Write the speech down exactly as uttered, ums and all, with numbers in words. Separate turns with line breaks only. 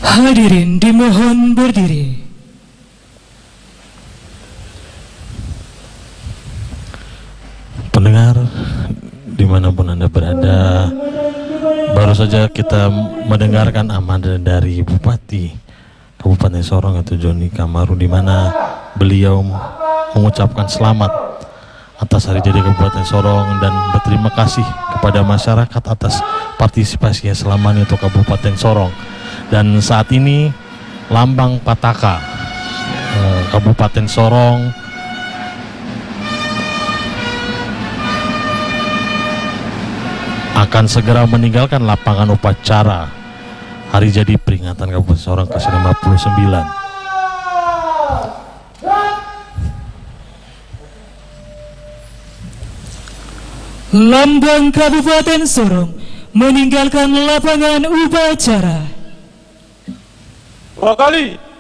Hadirin dimohon berdiri.
Pendengar dimanapun Anda berada, baru saja kita mendengarkan amanah dari Bupati Kabupaten Sorong atau Joni Kamaru, di mana beliau mengucapkan selamat atas hari jadi Kabupaten Sorong dan berterima kasih kepada masyarakat atas partisipasinya selama ini untuk Kabupaten Sorong. Dan saat ini lambang Pataka eh, Kabupaten Sorong akan segera meninggalkan lapangan upacara hari jadi peringatan Kabupaten Sorong ke lima puluh sembilan.
Lambang Kabupaten Sorong meninggalkan lapangan upacara.
Dua kali.